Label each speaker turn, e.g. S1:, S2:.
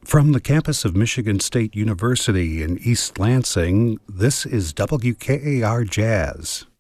S1: From the campus of Michigan State University in East Lansing, this is WKAR Jazz.